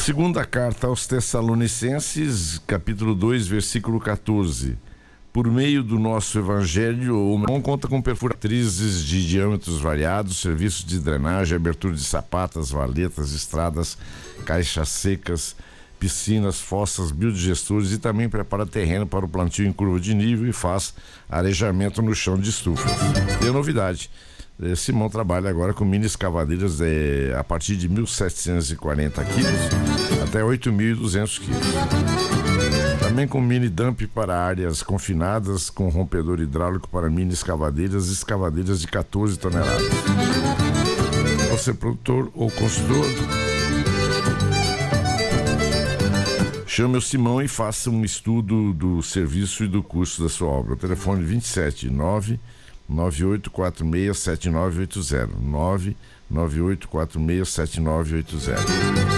Segunda carta aos Tessalonicenses, capítulo 2, versículo 14. Por meio do nosso evangelho, o não conta com perfuratrizes de diâmetros variados, serviços de drenagem, abertura de sapatas, valetas, estradas, caixas secas, piscinas, fossas, biodigestores e também prepara terreno para o plantio em curva de nível e faz arejamento no chão de estufas. Tem novidade. Simão trabalha agora com mini escavadeiras a partir de 1.740 quilos até 8.200 quilos. Também com mini dump para áreas confinadas, com rompedor hidráulico para mini escavadeiras e escavadeiras de 14 toneladas. Você, produtor ou consultor, chame o Simão e faça um estudo do serviço e do custo da sua obra. O telefone 27 998467980 998467980.